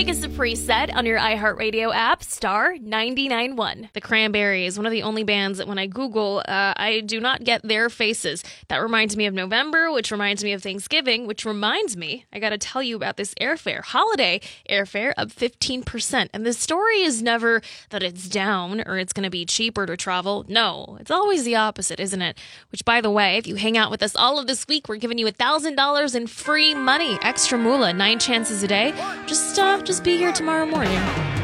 Make us a preset on your iHeartRadio app, star 99.1. The Cranberries, one of the only bands that when I Google, I do not get their faces. That reminds me of November, which reminds me of Thanksgiving, which reminds me, I got to tell you about this airfare. Holiday airfare up 15%. And the story is never that it's down or it's going to be cheaper to travel. No, it's always the opposite, isn't it? Which, by the way, if you hang out with us all of this week, we're giving you $1,000 in free money. Extra moolah, 9 chances a day. Just be here tomorrow morning.